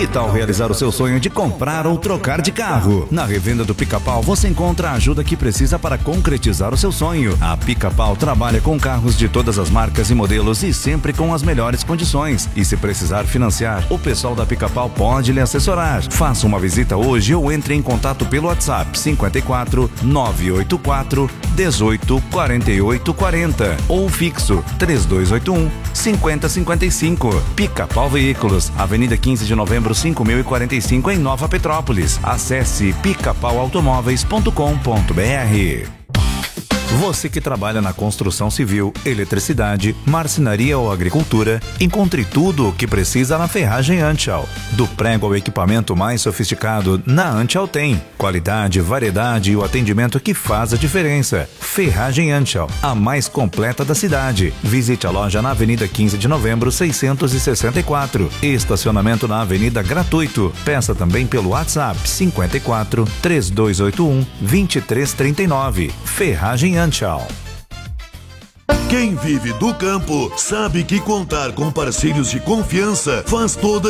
Que tal realizar o seu sonho de comprar ou trocar de carro? Na revenda do Pica-Pau você encontra a ajuda que precisa para concretizar o seu sonho. A Pica-Pau trabalha com carros de todas as marcas e modelos e sempre com as melhores condições. E se precisar financiar, o pessoal da Pica-Pau pode lhe assessorar. Faça uma visita hoje ou entre em contato pelo WhatsApp 54 984 18 48 40 ou fixo 3281 5055. Pica-Pau Veículos, Avenida 15 de Novembro 5045 em Nova Petrópolis. Acesse picapauautomóveis.com.br. Você que trabalha na construção civil, eletricidade, marcenaria ou agricultura, encontre tudo o que precisa na Ferragem Antial. Do prego ao equipamento mais sofisticado, na Antial tem. Qualidade, variedade e o atendimento que faz a diferença. Ferragem Antial, a mais completa da cidade. Visite a loja na Avenida 15 de Novembro 664. Estacionamento na Avenida gratuito. Peça também pelo WhatsApp 54 3281 2339. Ferragem Antial. Quem vive do campo sabe que contar com parceiros de confiança faz toda